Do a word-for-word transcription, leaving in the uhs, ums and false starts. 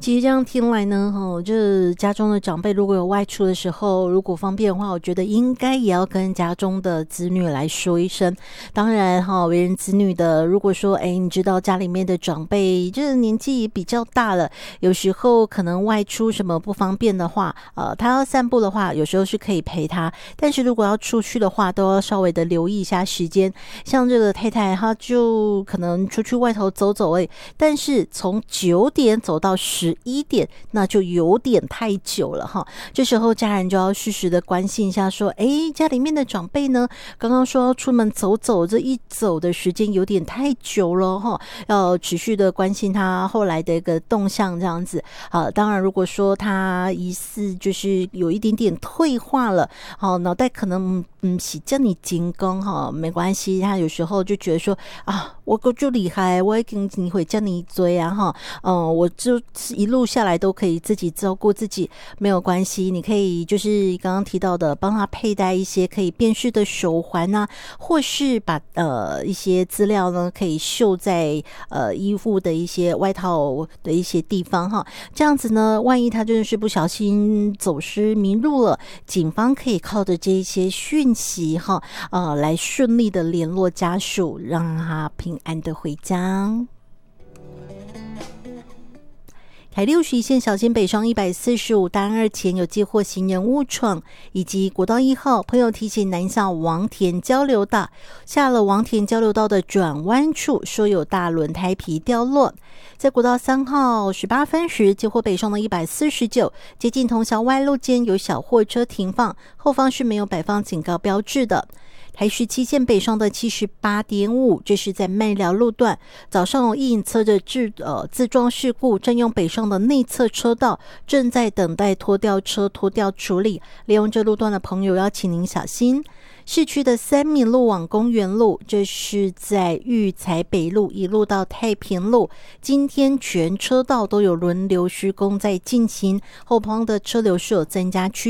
其实这样听来呢，哈，这家中的长辈如果有外出的时候，如果方便的话，我觉得应该也要跟家中的子女来说一声。当然哈，为人子女的，如果说哎，你知道家里面的长辈这年纪比较大了，有时候可能外出什么不方便的话，呃，他要散步的话，有时候是可以陪他，但是如果要出去的话，都要稍微的留意一下时间。像这个太太，她就可能出去外头走走，哎，但是从九点走到十一点，那就有点太久了哈。这时候家人就要适时的关心一下，说，哎，家里面的长辈呢，刚刚说要出门走走，这一走的时间有点太久了哈，要持续的关心他后来的一个动向，这样子。好，当然如果说他疑似就是有一点点退化了，好，脑袋可能嗯是叫你进攻哈，没关系，他有时候就觉得说啊，我够就厉害，我已经会叫你追啊哈，嗯，我就一路下来都可以自己照顾自己，没有关系。你可以就是刚刚提到的，帮他佩戴一些可以辨识的手环啊，或是把呃一些资料呢可以绣在呃衣服的一些外套的一些地方哈。这样子呢，万一他真的是不小心走失迷路了，警方可以靠着这一些讯息哈，呃，来顺利的联络家属，让他平安的回家。台六十一线小心北上一百四十五大案二前有接获行人误闯，以及国道一号朋友提醒南下王田交流道，下了王田交流道的转弯处说有大轮胎皮掉落。在国道三号十八分时接获北上的一百四十九接近通霄外路间有小货车停放，后方是没有摆放警告标志的。台十七线北上的 七十八点五， 这是在麦寮路段，早上有一引侧的自呃自撞事故，占用北上的内侧车道，正在等待拖吊车拖吊处理，利用这路段的朋友要请您小心。市区的三民路往公园路，这是在育才北路一路到太平路，今天全车道都有轮流施工在进行，后方的车流是有增加趋